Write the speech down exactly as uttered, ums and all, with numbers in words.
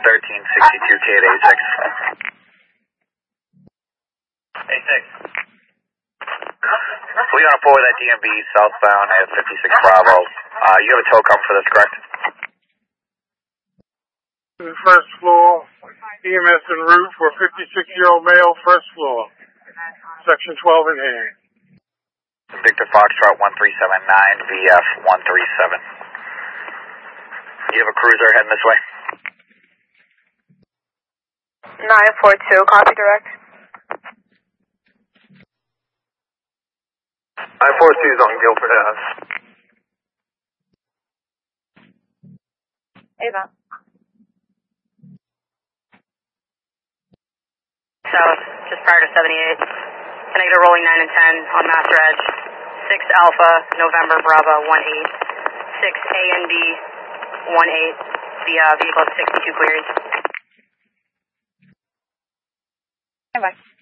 thirteen sixty-two K at A six. A six. We on a four with that D M B southbound at fifty-six Bravo. Uh, you have a tow come for this, correct? To the first floor, E M S en route for fifty-six-year-old male, first floor, section twelve in hand. Victor Foxtrot one three seven nine, V F one three seven. You have a cruiser heading this way? nine four two, copy direct. nine four two is on Guilford Ave. Ava. South, just prior to seventy-eight. Connected rolling nine and ten on Master Edge. six Alpha, November Bravo one eight. six A N D one eight. The uh, vehicle is sixty-two queries. Bye.